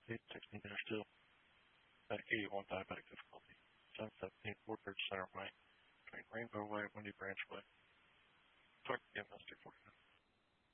16 minutes still. At 81 diabetic difficulty. 717 Woodbridge Center Way. Between Rainbow Way and Windy Branch Way. Talk again, Mr. 49.